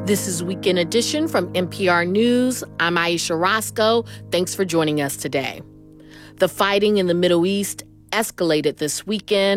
This is Weekend Edition from NPR News. I'm Aisha Roscoe. Thanks for joining us today. The fighting in the Middle East escalated this weekend